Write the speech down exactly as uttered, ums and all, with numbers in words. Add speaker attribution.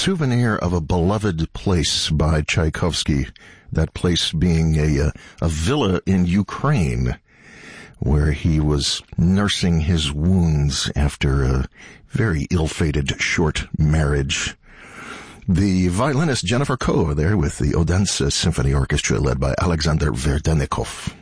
Speaker 1: Souvenir of a Beloved Place by Tchaikovsky, that place being a, uh, a villa in Ukraine, where he was nursing his wounds after a very ill-fated short marriage. The violinist Jennifer Kova there with the Odense Symphony Orchestra led by Alexander Verdenikov.